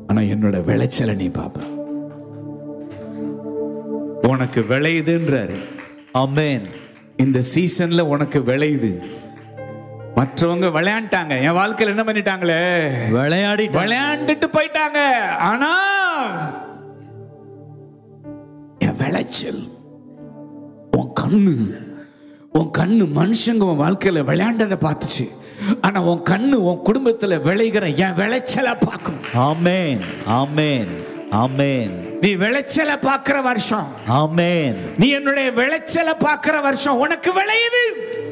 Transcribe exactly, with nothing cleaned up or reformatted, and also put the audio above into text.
ஆனா என்னோட விளைச்சலை நீ பாப்ப. உனக்கு விளையுதுன்றாரு. ஆமென். இந்த சீசன்ல உனக்கு விளையுது. மற்றவங்க விளையாண்டாங்க, என் வாழ்க்கையில் என்ன பண்ணிட்டாங்களே, விளையாடி விளையாண்டுட்டு போயிட்டாங்க. ஆனா என் விளைச்சல், உன் கண்ணு உன் கண்ணு மனுஷங்க உன் வாழ்க்கையில விளையாண்டதை பார்த்துச்சு. ஆனா உன் கண்ணு உன் குடும்பத்துல விளைகிற என் விளைச்சலை பார்க்கும். ஆமென், ஆமென், ஆமென். நீ விளைச்சலை பார்க்கிற வருஷம், ஆமென். நீ என்னுடைய விளைச்சலை பார்க்கிற வருஷம் உனக்கு விளையுது.